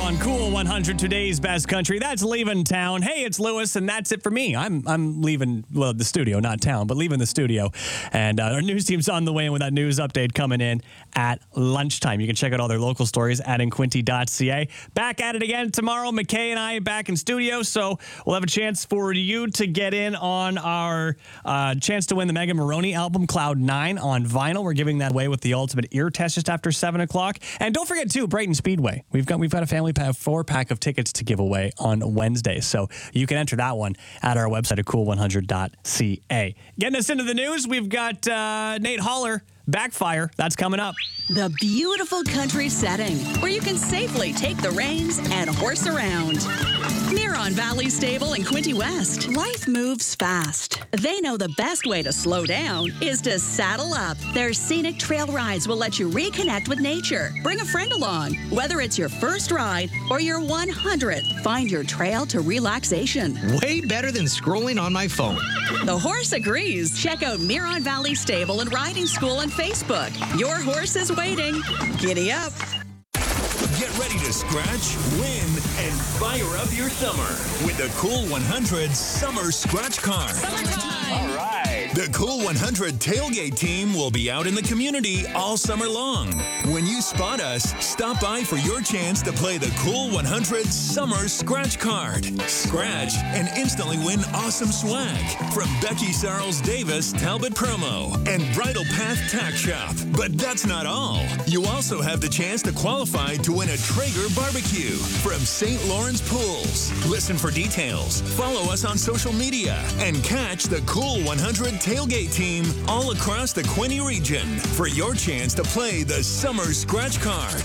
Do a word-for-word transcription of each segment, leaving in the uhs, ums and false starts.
on Cool one hundred, today's best country. That's leaving town. Hey, it's Lewis, and that's it for me. I'm I'm leaving, well, the studio, not town, but leaving the studio. And uh, our news team's on the way, and with that news update coming in at lunchtime. You can check out all their local stories at inquinty dot c a. Back at it again tomorrow. McKay and I back in studio, so we'll have a chance for you to get in on our uh, chance to win the Megan Maroney album, Cloud nine, on vinyl. We're giving that away with the ultimate ear test just after seven o'clock. And don't forget, too, Brighton Speedway. We've got we've got a family pack, four pack of tickets to give away on Wednesday. So you can enter that one at our website at cool one hundred dot c a. Getting us into the news, we've got uh, Nate Holler, Backfire. That's coming up. The beautiful country setting where you can safely take the reins and horse around. Miron Valley Stable in Quinte West. Life moves fast. They know the best way to slow down is to saddle up. Their scenic trail rides will let you reconnect with nature. Bring a friend along. Whether it's your first ride or your one hundredth, find your trail to relaxation. Way better than scrolling on my phone. The horse agrees. Check out Miron Valley Stable and Riding School on Facebook. Your horse is waiting. Giddy up. Get ready to scratch, win, and fire up your summer with the Cool one hundred Summer Scratch Card. All right. The Cool one hundred tailgate team will be out in the community all summer long. When you spot us, stop by for your chance to play the Cool one hundred Summer Scratch Card. Scratch and instantly win awesome swag from Becky Sarles Davis Talbot Promo and Bridal Path Tack Shop. But that's not all. You also have the chance to qualify to win a Traeger barbecue from Saint Lawrence Pools. Listen for details, follow us on social media, and catch the Cool one hundred tailgate team all across the Quinte region for your chance to play the Summer Scratch Card.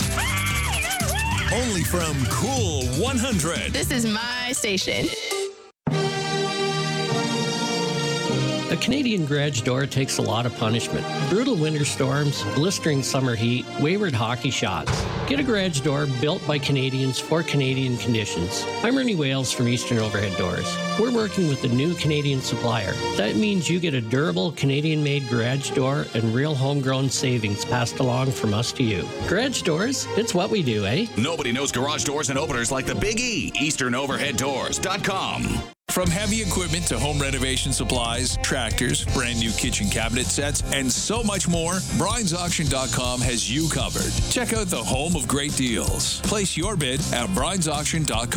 Only from Cool one hundred. This is my station. A Canadian garage door takes a lot of punishment. Brutal winter storms, blistering summer heat, wayward hockey shots. Get a garage door built by Canadians for Canadian conditions. I'm Ernie Wales from Eastern Overhead Doors. We're working with a new Canadian supplier. That means you get a durable Canadian-made garage door and real homegrown savings passed along from us to you. Garage doors, it's what we do, eh? Nobody knows garage doors and openers like the Big E. Eastern Overhead Doors dot com. From heavy equipment to home renovation supplies, tractors, brand new kitchen cabinet sets, and so much more, Bryans Auction dot com has you covered. Check out the home of great deals. Place your bid at Bryans Auction dot com.